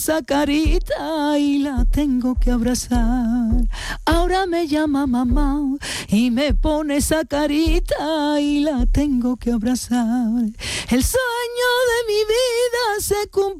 esa carita y la tengo que abrazar. Ahora me llama mamá y me pone esa carita y la tengo que abrazar. El sueño de mi vida se cumple